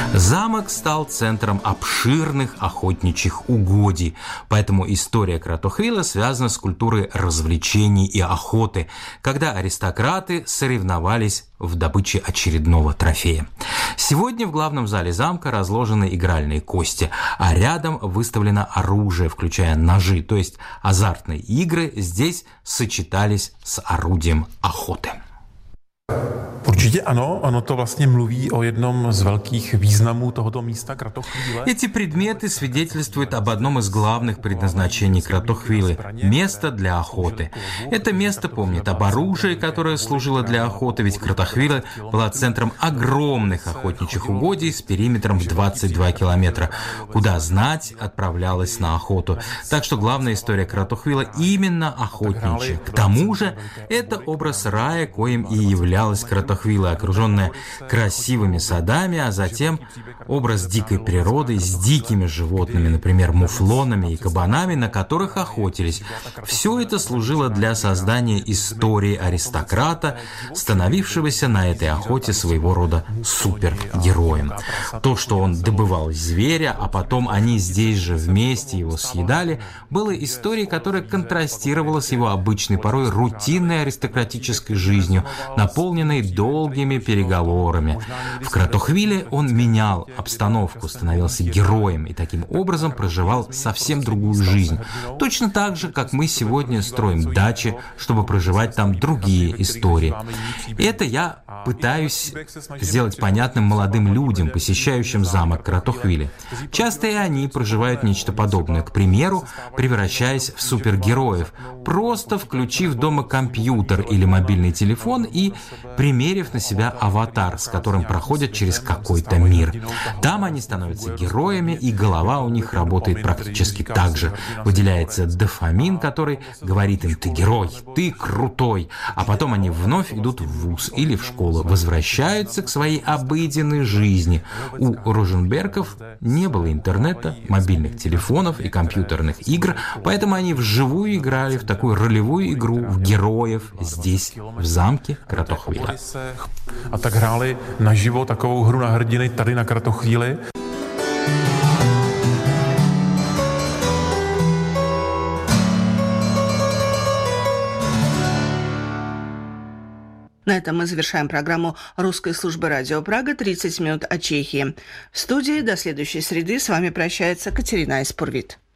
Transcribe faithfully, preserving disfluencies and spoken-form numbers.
Замок стал центром обширных охотничьих угодий, поэтому история Кротохвила связана с культурой развлечений и охоты, когда аристократы соревновались в добыче очередного трофея. Сегодня в главном зале замка разложены игральные кости, а рядом выставлено оружие, включая ножи, то есть азартные игры здесь сочетались с орудием охоты. Určitě ano, ono to vlastně mluví o jednom z velkých významů tohoto místa Kratochvíle. Эти предметы свидетельствуют об одном из главных предназначений Кротохвилы – место для охоты. Это место помнит об оружии, которое служило для охоты, ведь Кротохвила была центром огромных охотничьих угодий с периметром в двадцать два километра, куда знать отправлялась на охоту. Так что главная история Кротохвила именно охотничья. К тому же, это образ рая, коим и являлась Кротохвила, окруженная красивыми садами, а затем образ дикой природы с дикими животными, например, муфлонами и кабанами, на которых охотились. Все это служило для создания истории аристократа, становившегося на этой охоте своего рода супергероем. То, что он добывал зверя, а потом они здесь же вместе его съедали, было историей, которая контрастировала с его обычной, порой рутинной аристократической жизнью, наполненной долгими переговорами. В Кротохвиле он менял обстановку, становился героем и таким образом проживал совсем другую жизнь. Точно так же, как мы сегодня строим дачи, чтобы проживать там другие истории. Это я пытаюсь сделать понятным молодым людям, посещающим замок Кротохвиле. Часто и они проживают нечто подобное, к примеру, превращаясь в супергероев, просто включив дома компьютер или мобильный телефон и примерив на себя аватар, с которым проходят через какой-то мир. Там они становятся героями, и голова у них работает практически так же. Выделяется дофамин, который говорит им: ты герой, ты крутой, а потом они вновь идут в вуз или в школу, возвращаются к своей обыденной жизни. У Розенбергов не было интернета, мобильных телефонов и компьютерных игр, поэтому они вживую играли в такую ролевую игру в героев здесь, в замке Кротохвила. A tak hráli naživo takovou hru na hrdiny tady na Kratochvíli. На этом мы завершаем программу русской службы радио Прага «тридцать минут о Чехии». В студии до следующей среды с вами прощается Катерина Айспурвит.